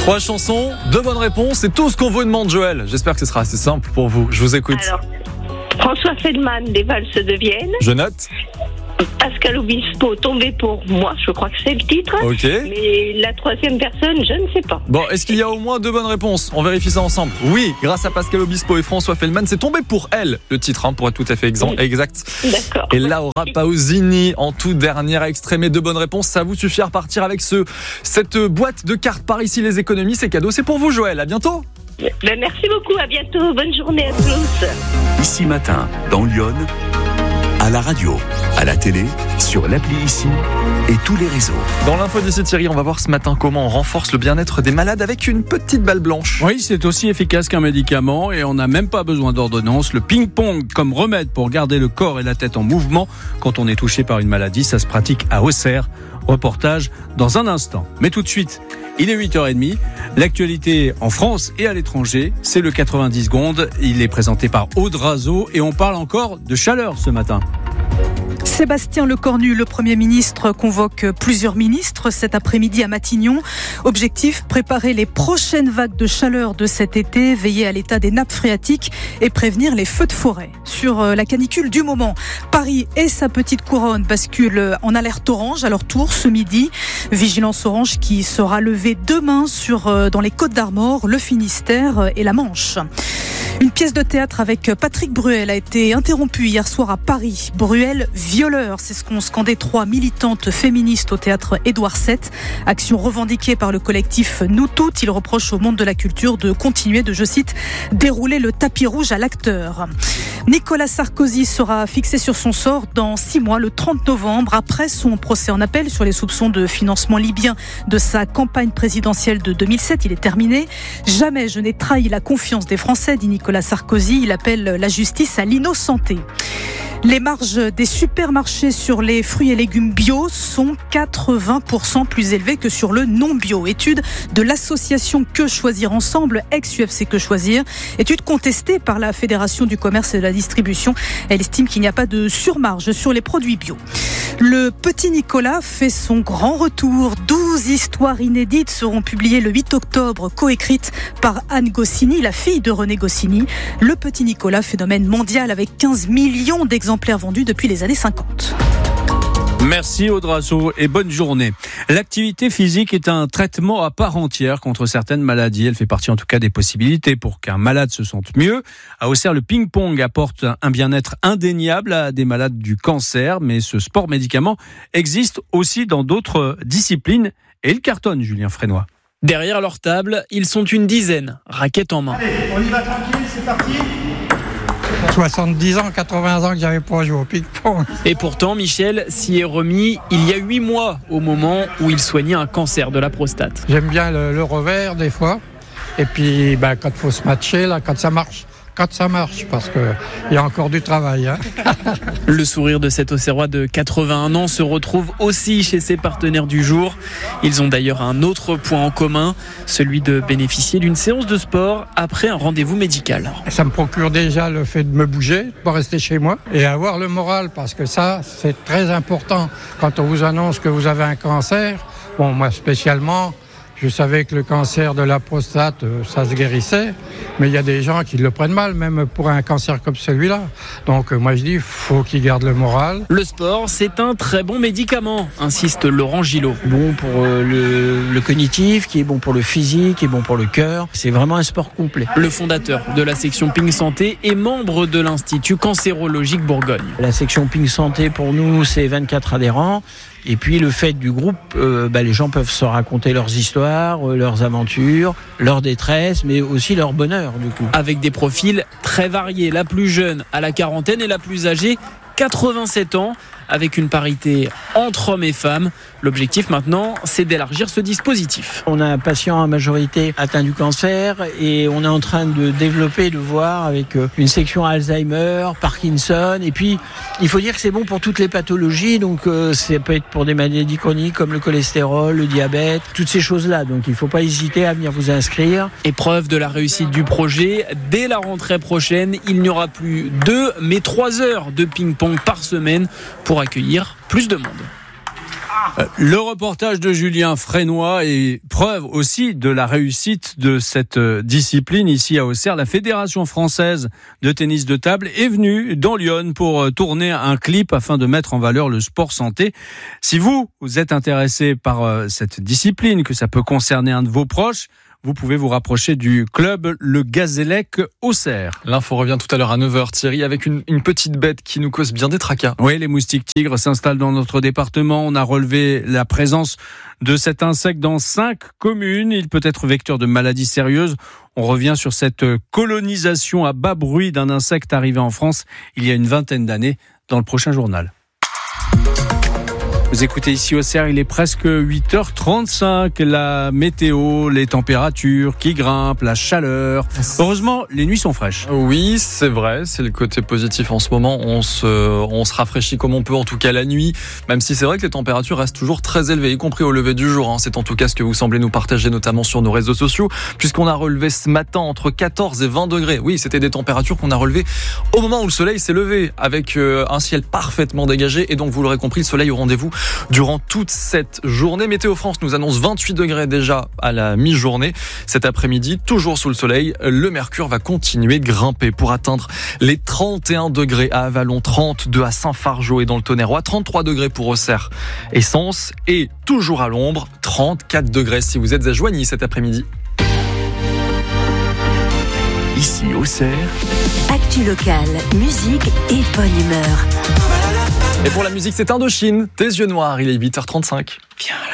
3 chansons, 2 bonnes réponses, c'est tout ce qu'on vous demande, Joël. J'espère que ce sera assez simple pour vous. Je vous écoute. Alors, François Feldman, Les valses de Vienne. Je note. Pascal Obispo, Tombé pour moi, je crois que c'est le titre. Ok. Mais la troisième personne, je ne sais pas. Bon, est-ce qu'il y a au moins 2 bonnes réponses? On vérifie ça ensemble. Oui, grâce à Pascal Obispo et François Feldman, c'est Tombé pour elle, le titre, pour être tout à fait exact. D'accord. Et Laura Pausini en tout dernier extrait. Mais 2 bonnes réponses, ça vous suffit à repartir avec cette boîte de cartes par ici les économies. C'est cadeau, c'est pour vous, Joël. À bientôt. Ben, merci beaucoup, à bientôt. Bonne journée à tous. Ici Matin, dans Lyon, à la radio, à la télé, sur l'appli Ici et tous les réseaux. Dans l'info d'ici Thierry, on va voir ce matin comment on renforce le bien-être des malades avec une petite balle blanche. Oui, c'est aussi efficace qu'un médicament et on n'a même pas besoin d'ordonnance. Le ping-pong comme remède pour garder le corps et la tête en mouvement quand on est touché par une maladie, ça se pratique à Auxerre. Reportage dans un instant. Mais tout de suite, il est 8h30. L'actualité en France et à l'étranger, c'est le 90 secondes. Il est présenté par Aude Razeau et on parle encore de chaleur ce matin. Sébastien Lecornu, le Premier ministre, convoque plusieurs ministres cet après-midi à Matignon. Objectif, préparer les prochaines vagues de chaleur de cet été, veiller à l'état des nappes phréatiques et prévenir les feux de forêt. Sur la canicule du moment, Paris et sa petite couronne basculent en alerte orange à leur tour ce midi. Vigilance orange qui sera levée demain dans les Côtes-d'Armor, le Finistère et la Manche. Une pièce de théâtre avec Patrick Bruel a été interrompue hier soir à Paris. Bruel, violeur, c'est ce qu'ont scandé 3 militantes féministes au théâtre Édouard VII. Action revendiquée par le collectif Nous Toutes. Il reproche au monde de la culture de continuer de, je cite, dérouler le tapis rouge à l'acteur. Nicolas Sarkozy sera fixé sur son sort dans 6 mois, le 30 novembre, après son procès en appel sur les soupçons de financement libyen de sa campagne présidentielle de 2007. Il est terminé. Jamais je n'ai trahi la confiance des Français, dit Nicolas Sarkozy. Il appelle la justice à l'innocenté. Les marges des supermarchés sur les fruits et légumes bio sont 80% plus élevées que sur le non-bio. Étude de l'association Que Choisir Ensemble, ex-UFC Que Choisir. Étude contestée par la Fédération du commerce et de la distribution. Elle estime qu'il n'y a pas de surmarge sur les produits bio. Le Petit Nicolas fait son grand retour. 12 histoires inédites seront publiées le 8 octobre, coécrites par Anne Goscinny, la fille de René Goscinny. Le Petit Nicolas, phénomène mondial avec 15 millions d'exemplaires vendus depuis les années 50. Merci Aude Razeau et bonne journée. L'activité physique est un traitement à part entière contre certaines maladies. Elle fait partie en tout cas des possibilités pour qu'un malade se sente mieux. À Auxerre, le ping-pong apporte un bien-être indéniable à des malades du cancer, mais ce sport médicament existe aussi dans d'autres disciplines et il cartonne, Julien Frénois. Derrière leur table, ils sont une dizaine, raquettes en main. Allez, on y va tranquille, c'est parti. 70 ans, 80 ans que j'avais pas joué au ping-pong. Et pourtant, Michel s'y est remis il y a 8 mois, au moment où il soignait un cancer de la prostate. J'aime bien le revers des fois. Et puis quand il faut se matcher, là, quand ça marche, parce qu'il y a encore du travail. Le sourire de cet Auxerrois de 81 ans se retrouve aussi chez ses partenaires du jour. Ils ont d'ailleurs un autre point en commun, celui de bénéficier d'une séance de sport après un rendez-vous médical. Ça me procure déjà le fait de me bouger, de pas rester chez moi et avoir le moral, parce que ça, c'est très important quand on vous annonce que vous avez un cancer. Bon, moi spécialement, je savais que le cancer de la prostate, ça se guérissait, mais il y a des gens qui le prennent mal, même pour un cancer comme celui-là. Donc moi je dis, faut qu'ils gardent le moral. Le sport, c'est un très bon médicament, insiste Laurent Gillot. Bon pour le cognitif, qui est bon pour le physique, qui est bon pour le cœur. C'est vraiment un sport complet. Le fondateur de la section Ping Santé est membre de l'Institut cancérologique Bourgogne. La section Ping Santé, pour nous, c'est 24 adhérents. Et puis le fait du groupe, les gens peuvent se raconter leurs histoires, leurs aventures, leur détresse, mais aussi leur bonheur du coup. Avec des profils très variés, la plus jeune à la quarantaine et la plus âgée 87 ans, avec une parité entre hommes et femmes. L'objectif maintenant, c'est d'élargir ce dispositif. On a un patient à majorité atteint du cancer et on est en train de développer, de voir avec une section Alzheimer, Parkinson. Et puis, il faut dire que c'est bon pour toutes les pathologies. Donc, ça peut être pour des maladies chroniques comme le cholestérol, le diabète, toutes ces choses-là. Donc, il ne faut pas hésiter à venir vous inscrire. Épreuve de la réussite du projet. Dès la rentrée prochaine, il n'y aura plus 2, mais 3 heures de ping-pong par semaine pour accueillir plus de monde. Le reportage de Julien Frénois est preuve aussi de la réussite de cette discipline ici à Auxerre. La Fédération française de tennis de table est venue dans Lyon pour tourner un clip afin de mettre en valeur le sport santé. Si vous êtes intéressé par cette discipline, que ça peut concerner un de vos proches, vous pouvez vous rapprocher du club Le Gazélec Auxerre. L'info revient tout à l'heure à 9h, Thierry, avec une petite bête qui nous cause bien des tracas. Oui, les moustiques tigres s'installent dans notre département. On a relevé la présence de cet insecte dans 5 communes. Il peut être vecteur de maladies sérieuses. On revient sur cette colonisation à bas bruit d'un insecte arrivé en France il y a une vingtaine d'années dans le prochain journal. Vous écoutez ici Auxerre, il est presque 8h35. La météo, les températures qui grimpent, la chaleur. Heureusement, les nuits sont fraîches. Oui, c'est vrai, c'est le côté positif en ce moment. On se rafraîchit comme on peut, en tout cas la nuit. Même si c'est vrai que les températures restent toujours très élevées, y compris au lever du jour. C'est en tout cas ce que vous semblez nous partager, notamment sur nos réseaux sociaux, puisqu'on a relevé ce matin entre 14 et 20 degrés. Oui, c'était des températures qu'on a relevées au moment où le soleil s'est levé, avec un ciel parfaitement dégagé. Et donc, vous l'aurez compris, le soleil au rendez-vous durant toute cette journée. Météo France nous annonce 28 degrés déjà à la mi-journée. Cet après-midi, toujours sous le soleil, le mercure va continuer de grimper pour atteindre les 31 degrés à Avallon, 32 à Saint-Fargeau et dans le Tonnerrois, 33 degrés pour Auxerre et Sens, et toujours à l'ombre, 34 degrés si vous êtes à Joigny cet après-midi. Ici Auxerre, actu locale, musique et bonne humeur. Et pour la musique, c'est Indochine, Tes yeux noirs, il est 8h35. Viens là.